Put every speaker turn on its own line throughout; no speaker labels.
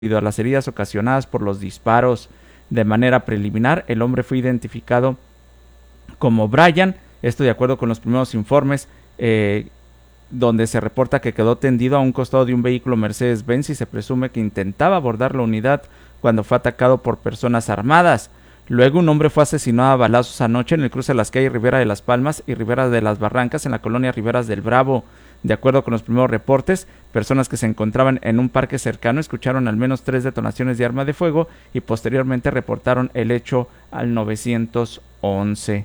Debido a las heridas ocasionadas por los disparos de manera preliminar, el hombre fue identificado como Brian, esto de acuerdo con los primeros informes, donde se reporta que quedó tendido a un costado de un vehículo Mercedes-Benz y se presume que intentaba abordar la unidad cuando fue atacado por personas armadas. Luego un hombre fue asesinado a balazos anoche en el cruce de las calles Rivera de las Palmas y Rivera de las Barrancas en la colonia Riberas del Bravo. De acuerdo con los primeros reportes, personas que se encontraban en un parque cercano escucharon al menos 3 detonaciones de arma de fuego y posteriormente reportaron el hecho al 911.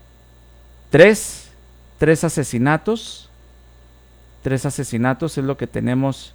Tres asesinatos es lo que tenemos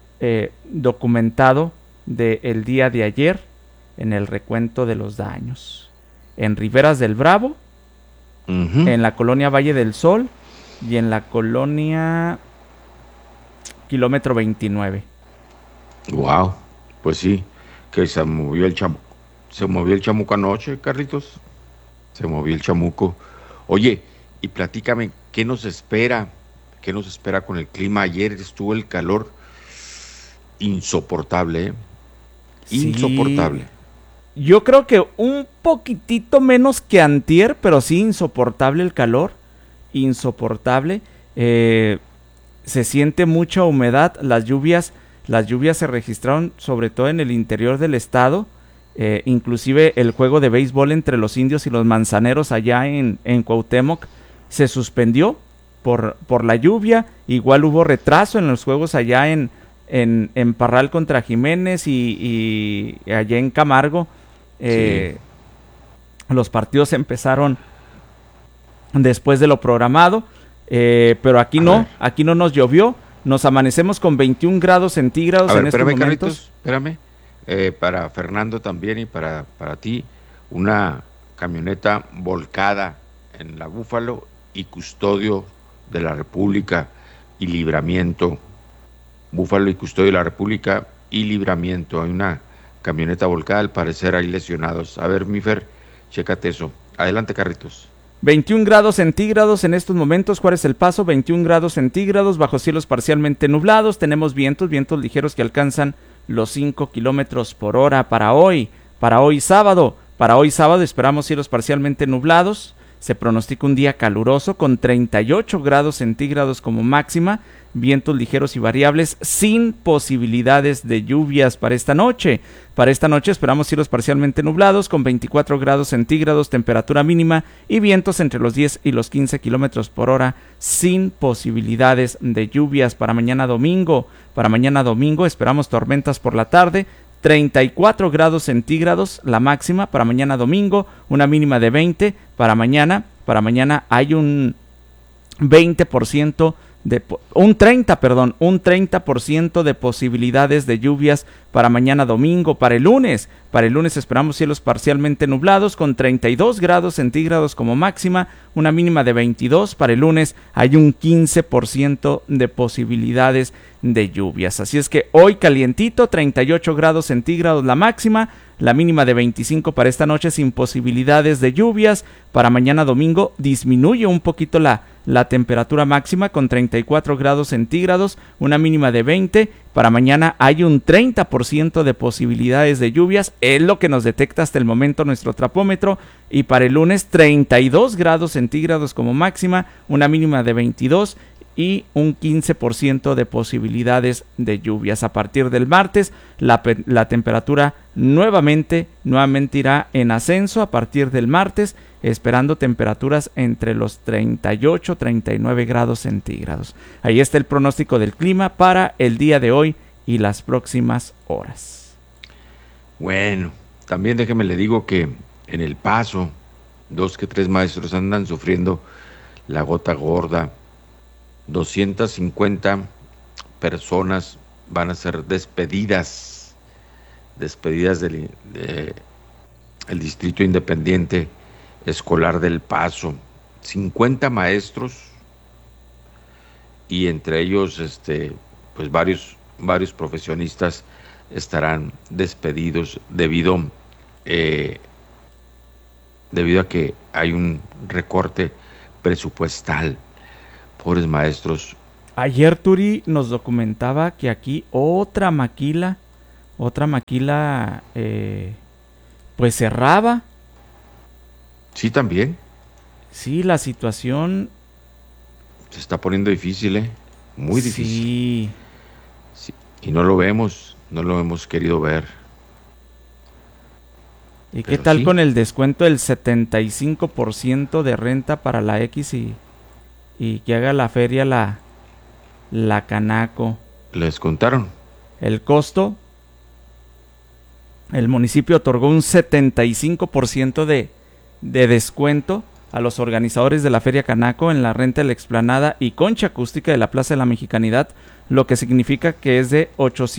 documentado del día de ayer en el recuento de los daños. En Riberas del Bravo, en la colonia Valle del Sol y en la colonia Kilómetro 29.
Wow, pues sí, que se movió el chamuco anoche, Carlitos. Se movió el chamuco. Oye, y platícame, ¿qué nos espera? ¿Qué nos espera con el clima? Ayer estuvo el calor insoportable, ¿eh? Insoportable.
Sí, yo creo que un poquitito menos que antier, pero sí insoportable el calor, insoportable. Se siente mucha humedad, las lluvias se registraron sobre todo en el interior del estado, inclusive el juego de béisbol entre los indios y los manzaneros allá en Cuauhtémoc se suspendió por la lluvia. Igual hubo retraso en los juegos allá en Parral contra Jiménez y allá en Camargo.
Sí.
Los partidos empezaron después de lo programado, pero aquí no nos llovió. Nos amanecemos con 21 grados centígrados
A ver,
en estos
espérame,
momentos.
Carlitos, espérame. Para Fernando también y para ti, una camioneta volcada en la Búfalo y Custodio de la República y Libramiento. Búfalo y Custodio de la República y Libramiento. Hay una camioneta volcada, al parecer hay lesionados. A ver, Mifer, chécate eso. Adelante, Carlitos.
21 grados centígrados en estos momentos. Juárez El Paso, 21 grados centígrados, bajo cielos parcialmente nublados. Tenemos vientos ligeros que alcanzan los 5 kilómetros por hora para hoy sábado. Para hoy sábado esperamos cielos parcialmente nublados. Se pronostica un día caluroso con 38 grados centígrados como máxima, vientos ligeros y variables sin posibilidades de lluvias para esta noche. Para esta noche esperamos cielos parcialmente nublados con 24 grados centígrados, temperatura mínima y vientos entre los 10 y los 15 kilómetros por hora sin posibilidades de lluvias. Para mañana domingo esperamos tormentas por la tarde, 34 grados centígrados la máxima para mañana domingo, una mínima de 20. Para mañana hay un 20% un 30% de posibilidades de lluvias para mañana domingo. Para el lunes esperamos cielos parcialmente nublados con 32 grados centígrados como máxima, una mínima de 22. Para el lunes hay un 15% de posibilidades de lluvias. Así es que hoy calientito, 38 grados centígrados la máxima, la mínima de 25 para esta noche sin posibilidades de lluvias. Para mañana domingo disminuye un poquito la temperatura máxima con 34 grados centígrados, una mínima de 20. Para mañana hay un 30% de posibilidades de lluvias, es lo que nos detecta hasta el momento nuestro trapómetro. Y para el lunes 32 grados centígrados como máxima, una mínima de 22 y un 15% de posibilidades de lluvias. A partir del martes la temperatura nuevamente irá en ascenso a partir del martes, esperando temperaturas entre los 38 y 39 grados centígrados. Ahí está el pronóstico del clima para el día de hoy y las próximas horas.
Bueno, también déjeme le digo que en El Paso, 2 que 3 maestros andan sufriendo la gota gorda. 250 personas van a ser despedidas del el Distrito Independiente Escolar del Paso. 50 maestros y entre ellos pues varios profesionistas estarán despedidos debido a que hay un recorte presupuestal. Pobres maestros.
Ayer Turi nos documentaba que aquí otra maquila otra maquila pues cerraba.
Sí, también.
Sí, la situación.
Se está poniendo difícil, ¿eh? Muy difícil.
Sí.
Sí. Y no lo vemos, no lo hemos querido ver.
¿Y qué
Pero
tal
sí,
con el descuento del 75% de renta para la X y que haga la feria la Canaco?
les contaron.
El costo, el municipio otorgó un 75% de descuento a los organizadores de la Feria Canaco en la renta de la explanada y concha acústica de la Plaza de la Mexicanidad, lo que significa que es de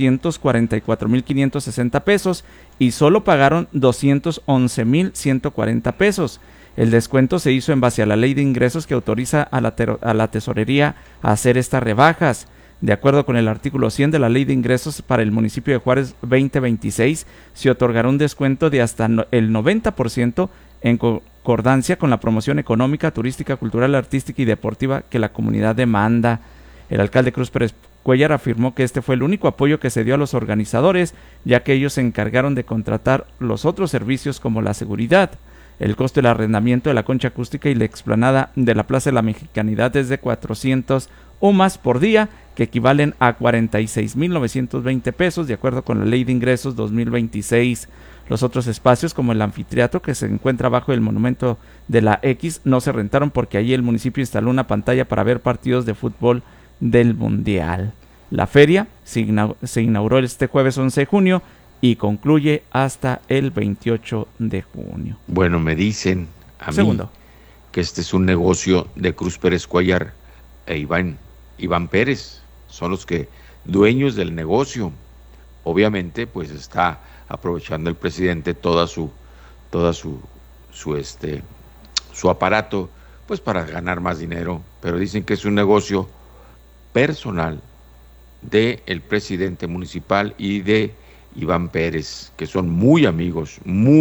844,560 pesos y solo pagaron 211,140 pesos. El descuento se hizo en base a la ley de ingresos que autoriza a la tesorería a hacer estas rebajas. De acuerdo con el artículo 100 de la Ley de Ingresos para el municipio de Juárez 2026, se otorgará un descuento de hasta el 90% en concordancia con la promoción económica, turística, cultural, artística y deportiva que la comunidad demanda. El alcalde Cruz Pérez Cuellar afirmó que este fue el único apoyo que se dio a los organizadores, ya que ellos se encargaron de contratar los otros servicios como la seguridad. El costo del arrendamiento de la concha acústica y la explanada de la Plaza de la Mexicanidad es de 400 UMAS por día, que equivalen a 46,920 pesos, de acuerdo con la Ley de Ingresos 2026. Los otros espacios, como el anfiteatro que se encuentra bajo el monumento de la X, no se rentaron porque allí el municipio instaló una pantalla para ver partidos de fútbol del Mundial. La feria se inauguró este jueves 11 de junio y concluye hasta el 28 de junio.
Bueno, me dicen a mí que este es un negocio de Cruz Pérez Cuellar e Iván Pérez. Son los que dueños del negocio. Obviamente, pues está aprovechando el presidente toda su aparato, pues para ganar más dinero. Pero dicen que es un negocio personal de el presidente municipal y de Iván Pérez, que son muy amigos,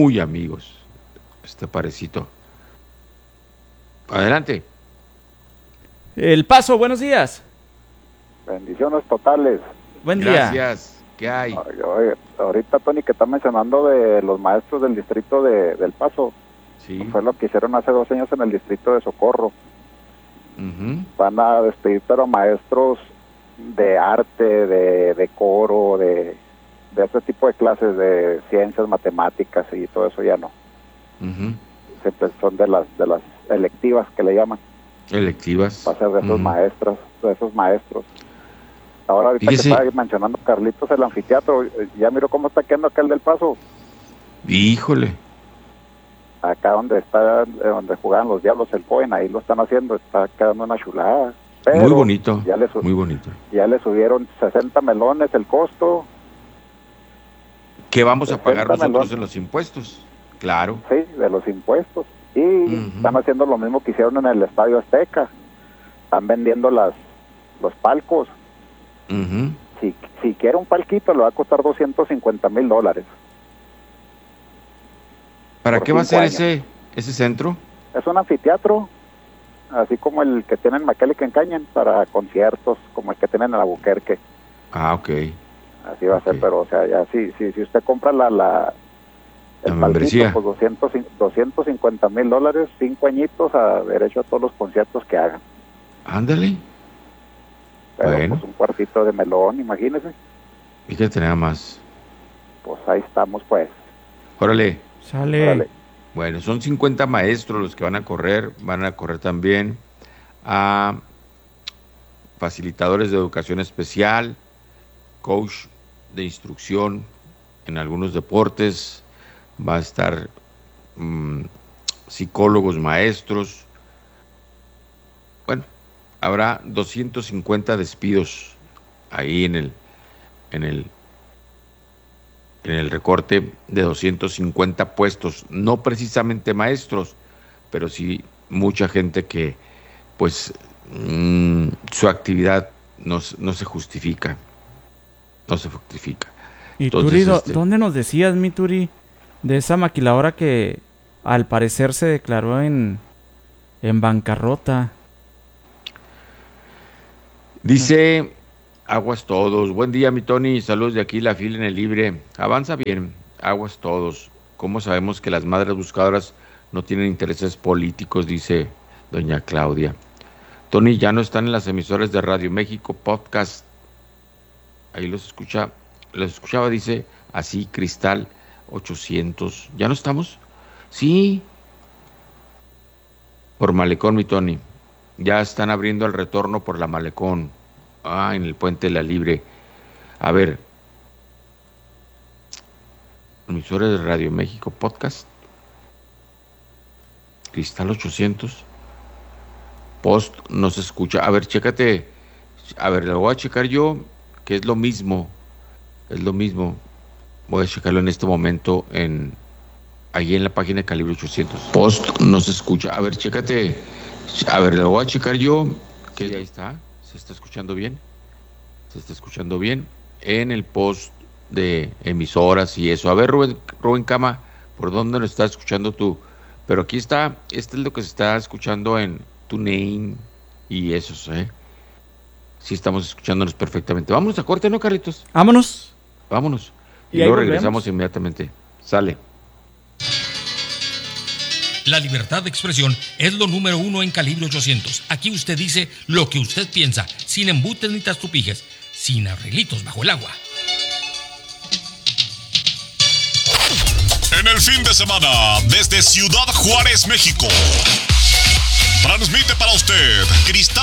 este parecito. Adelante.
El Paso, buenos días.
Bendiciones totales.
Buen día.
Gracias. ¿Qué hay?
Oye, ahorita, Tony, que está mencionando de los maestros del distrito del Paso.
Sí.
Fue lo que hicieron hace 2 años en el distrito de Socorro. Van a despedir, pero maestros de arte, de coro, de ese tipo de clases de ciencias, matemáticas y todo eso ya no. Siempre son de las electivas que le llaman.
Electivas.
Va a ser de esos maestros. Ahorita fíjese, que estaba mencionando Carlitos el anfiteatro, ya miro cómo está quedando acá el del Paso.
Híjole.
Acá donde jugaban los Diablos el Poen, ahí lo están haciendo, está quedando una chulada. Pero
muy bonito, muy bonito.
Ya le subieron 60 melones el costo.
¿Qué vamos a pagar nosotros en los impuestos? Claro.
Sí, de los impuestos. Y están haciendo lo mismo que hicieron en el Estadio Azteca. Están vendiendo los palcos. Si quiere un palquito le va a costar $250,000.
¿Para qué va a ser ese centro?
Es un anfiteatro, así como el que tienen en McAllen en Cañan, para conciertos, como el que tienen en Albuquerque.
Ah, ok.
Así va a ser, pero o sea, ya si usted compra el palquito, pues $250,000, 5 añitos a derecho a todos los conciertos que hagan.
Ándale.
Pero
bueno,
pues un cuartito de melón, imagínese.
Fíjate nada más.
Pues ahí estamos, pues.
Órale.
Sale.
Órale.
Bueno, son 50 maestros los que van a correr también a facilitadores de educación especial, coach de instrucción en algunos deportes, va a estar psicólogos, maestros. Bueno, habrá 250 despidos ahí en el recorte de 250 puestos, no precisamente maestros, pero sí mucha gente que pues su actividad no se justifica.
Y Turi, ¿dónde nos decías, mi Turi, de esa maquiladora que al parecer se declaró en bancarrota?
Dice Aguas todos. Buen día, mi Tony. Saludos de aquí, la fila en el libre. Avanza bien. Aguas todos. ¿Cómo sabemos que las madres buscadoras no tienen intereses políticos? Dice doña Claudia. Tony, ya no están en las emisoras de Radio México Podcast. Ahí los escuchaba, dice así, Cristal 800. ¿Ya no estamos? Sí. Por Malecón, mi Tony. Ya están abriendo el retorno por la Malecón. En el Puente de la Libre. A ver. Emisores de Radio México Podcast. Cristal 800. Post no se escucha. A ver, chécate. A ver, lo voy a checar yo, que es lo mismo. Es lo mismo. Voy a checarlo en este momento ahí en la página de Calibre 800. Post no se escucha. A ver, chécate. A ver, lo voy a checar yo, que ahí está. ¿Se está escuchando bien? ¿Se está escuchando bien? En el post de emisoras y eso. A ver, Rubén Cama, ¿por dónde lo estás escuchando tú? Pero aquí está, este es lo que se está escuchando en TuneIn y esos, Sí, estamos escuchándonos perfectamente. Vámonos a corte, ¿no, Carlitos?
Vámonos.
Y luego regresamos inmediatamente. Sale.
La libertad de expresión es lo número 1 en Calibre 800. Aquí usted dice lo que usted piensa, sin embutes ni tastupijes, sin arreglitos bajo el agua.
En el fin de semana, desde Ciudad Juárez, México, transmite para usted Cristal